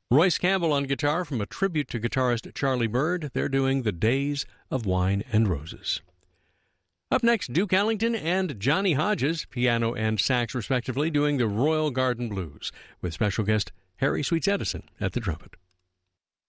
Royce Campbell on guitar from a tribute to guitarist Charlie Byrd. They're doing The Days of Wine and Roses. Up next, Duke Ellington and Johnny Hodges, piano and sax respectively, doing the Royal Garden Blues, with special guest Harry Sweets Edison at the trumpet.